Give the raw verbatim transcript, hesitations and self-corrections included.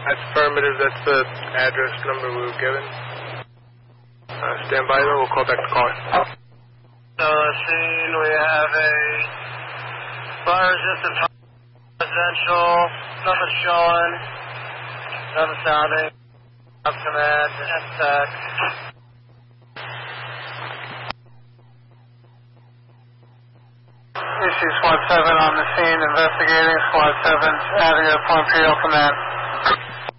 That's affirmative. That's the address number we were given. Uh, stand by though. We'll call back the caller. So let's see. We have a fire-resistant residential. Nothing showing. Nothing sounding. Up command. Tech. Issue Squad seven on the scene investigating. Squad seven out of your Point Imperial Command.